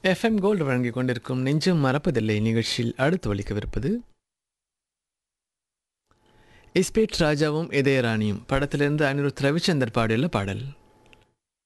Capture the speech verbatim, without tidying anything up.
FM gold வழங்கிக் கொண்டிருக்கும் நெஞ்சம் மறப்பதில்லை நிகழ்ச்சியில் அடுத்து ஒலிக்கவிருப்பது இஸ்பேட் ராஜாவும் இதயராணியும் படத்திலிருந்து அனிருத் ரவிச்சந்தர் பாடியுள்ள பாடல்.